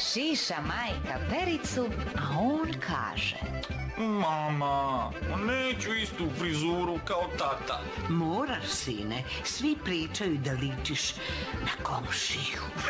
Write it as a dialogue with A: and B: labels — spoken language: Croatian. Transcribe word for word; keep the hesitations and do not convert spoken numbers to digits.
A: Šiša majka Pericu, a on kaže:
B: Mama, neću istu frizuru kao tata.
C: Moraš, sine, svi pričaju da ličiš na komšiju.